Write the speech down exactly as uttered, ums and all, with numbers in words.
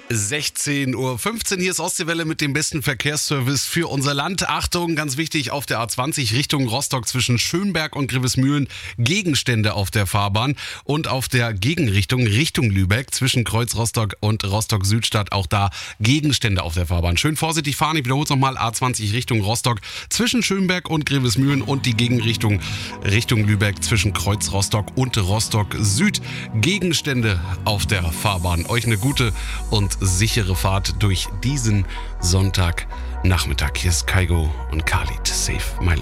sechzehn Uhr fünfzehn, hier ist Ostseewelle mit dem besten Verkehrsservice für unser Land. Achtung, ganz wichtig, auf der A zwanzig Richtung Rostock zwischen Schönberg und Grevesmühlen Gegenstände auf der Fahrbahn und auf der Gegenrichtung Richtung Lübeck zwischen Kreuz Rostock und Rostock Südstadt auch da Gegenstände auf der Fahrbahn. Schön vorsichtig fahren, ich wiederhole es nochmal, A zwanzig Richtung Rostock zwischen Schönberg und Grevesmühlen und die Gegenrichtung Richtung Lübeck zwischen Kreuz Rostock und Rostock Süd. Gegenstände auf der Fahrbahn. Euch eine gute und sichere Fahrt durch diesen Sonntagnachmittag. Hier ist Kaigo und Khalid. Safe, my love.